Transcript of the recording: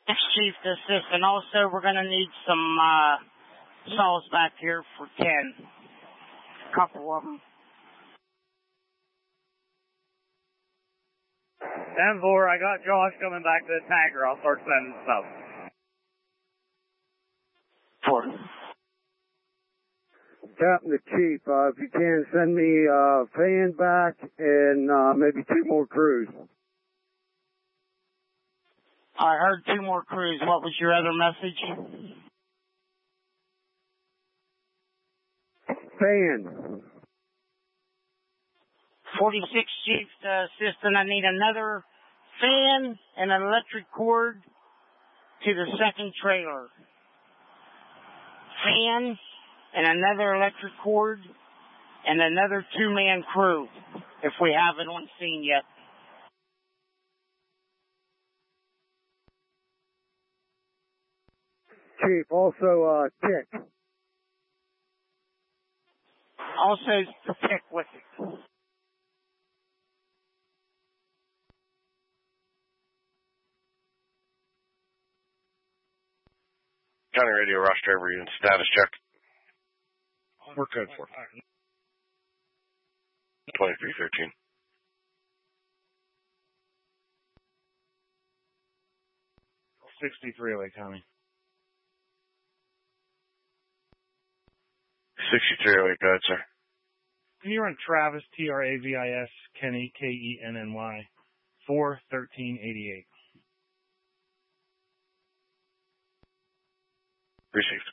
Chief to assist, and also we're going to need some saws back here for Ken. A couple of them. 10-4, I got Josh coming back to the tanker. I'll start sending stuff. 4. Captain to Chief, if you can, send me fan back and maybe 2 more crews. I heard 2 more crews. What was your other message? Fan. 46 Chief to assist, and I need another fan and an electric cord to the second trailer. Fan and another electric cord and another 2-man crew, if we haven't on scene yet. Chief, also tick. Also to pick with it. County Radio, Rush Driver, unit status check. We're good for 2313. 63 Lake County. 63 Lake, go ahead, sir. Can you run Travis, Travis, Kenny, Kenny, 41388. Received.